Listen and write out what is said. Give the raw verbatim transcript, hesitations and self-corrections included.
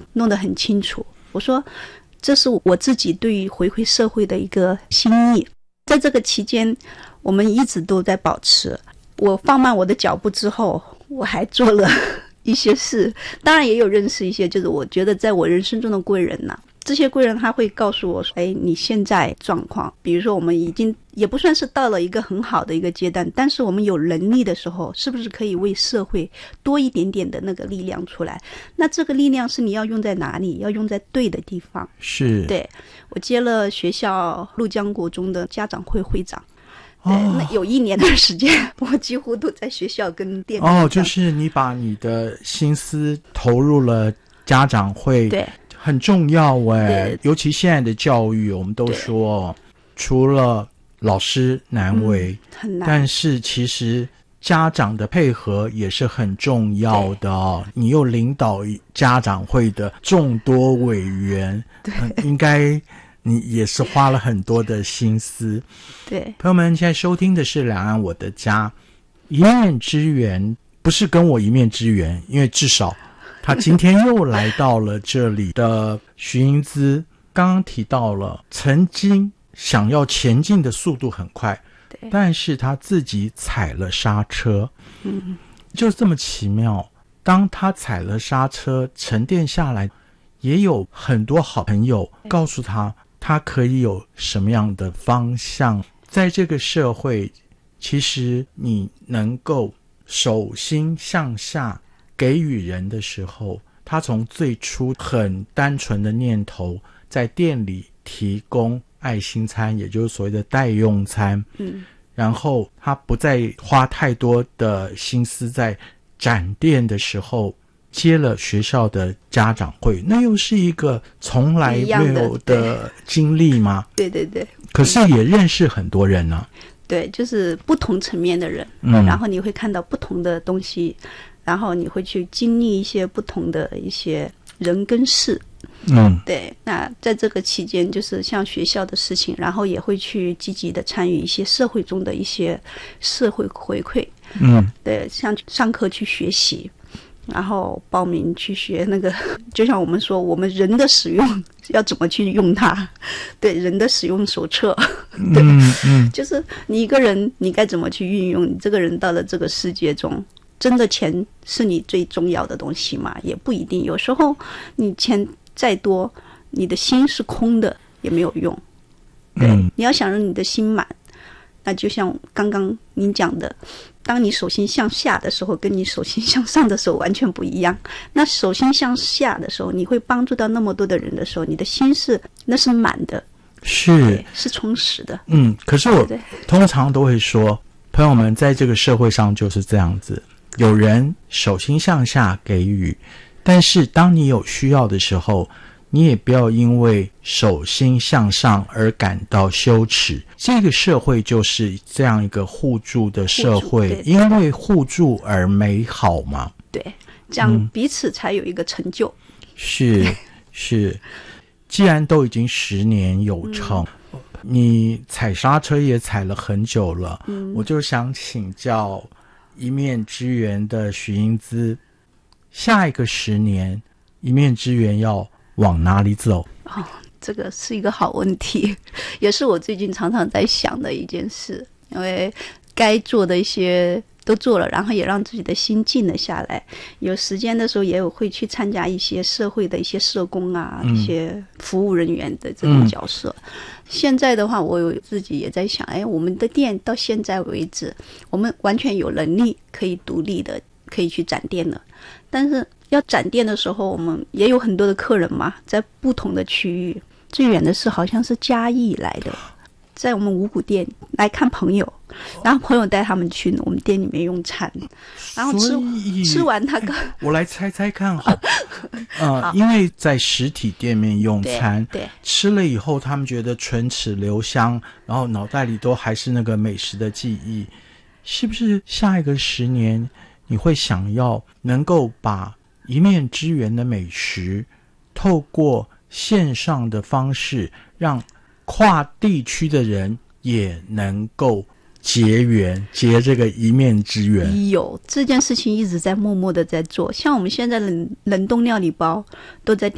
弄得很清楚。我说这是我自己对于回馈社会的一个心意。在这个期间我们一直都在保持，我放慢我的脚步之后，我还做了一些事，当然也有认识一些就是我觉得在我人生中的贵人呐、啊。这些贵人他会告诉我说，哎，你现在状况，比如说我们已经也不算是到了一个很好的一个阶段，但是我们有能力的时候，是不是可以为社会多一点点的那个力量出来？那这个力量是你要用在哪里？要用在对的地方。 是， 对，我接了学校陆江国中的家长会会长。对， 哦， 那有一年的时间我几乎都在学校跟店哦，就是你把你的心思投入了家长会。 对， 很重要哎，尤其现在的教育，我们都说除了老师难为、嗯、 很难， 但是其实家长的配合也是很重要的哦。你又领导家长会的众多委员，对、呃，应该你也是花了很多的心思。 对， 朋友们，现在收听的是两岸我的家，一面之缘，不是跟我一面之缘，因为至少他今天又来到了这里的徐英姿，刚刚提到了曾经想要前进的速度很快，但是他自己踩了刹车。嗯，就这么奇妙。当他踩了刹车，沉淀下来，也有很多好朋友告诉他，他可以有什么样的方向。在这个社会，其实你能够手心向下给予人的时候，他从最初很单纯的念头，在店里提供爱心餐，也就是所谓的代用餐，嗯，然后他不再花太多的心思在展店的时候接了学校的家长会，那又是一个从来没有的经历吗？ 对对对， 可是也认识很多人呢、啊。 对，就是不同层面的人，嗯，然后你会看到不同的东西，然后你会去经历一些不同的一些人跟事。嗯，对。那在这个期间，就是像学校的事情，然后也会去积极的参与一些社会中的一些社会回馈。嗯，对，像上课去学习，然后报名去学那个，就像我们说，我们人的使用要怎么去用它？对，人的使用手册。对，嗯嗯，就是你一个人，你该怎么去运用？你这个人到了这个世界中，真的钱是你最重要的东西吗？也不一定。有时候你钱再多，你的心是空的也没有用。对，嗯、你要想让你的心满，那就像刚刚您讲的，当你手心向下的时候，跟你手心向上的时候完全不一样。那手心向下的时候，你会帮助到那么多的人的时候，你的心是那是满的。是是充实的。嗯， 可是我通常都会说，朋友们，在这个社会上就是这样子，有人手心向下给予，但是当你有需要的时候，你也不要因为手心向上而感到羞耻。这个社会就是这样一个互助的社会，因为互助而美好嘛。 对，这样彼此才有一个成就。 嗯、是是。既然都已经十年有成、嗯、你踩刹车也踩了很久了、嗯、我就想请教一面之缘的许英姿，下一个十年一面之缘要往哪里走？ 哦，这个是一个好问题，也是我最近常常在想的一件事，因为该做的一些都做了，然后也让自己的心静了下来。有时间的时候也有会去参加一些社会的一些社工啊、嗯、一些服务人员的这种角色、嗯、现在的话我有自己也在想，哎，我们的店到现在为止我们完全有能力可以独立的可以去展店了，但是要展店的时候我们也有很多的客人嘛，在不同的区域，最远的是好像是嘉义来的，在我们五股店来看朋友，然后朋友带他们去我们店里面用餐，然后吃吃完那个， 我来猜猜看好，呃，因为在实体店面用餐，对，对吃了以后他们觉得唇齿留香，然后脑袋里都还是那个美食的记忆，是不是下一个十年你会想要能够把一面之缘的美食透过线上的方式让跨地区的人也能够结缘，结这个一面之缘？ 有这件事情一直在默默的在做，像我们现在冷冷冻料理包都在